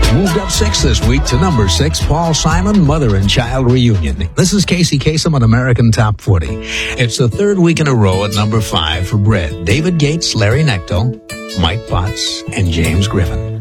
Moved up 6 this week to number 6, Paul Simon, Mother and Child Reunion. This is Casey Kasem on American Top 40. It's the third week in a row at number 5 for Bread. David Gates, Larry Necto, Mike Potts, and James Griffin.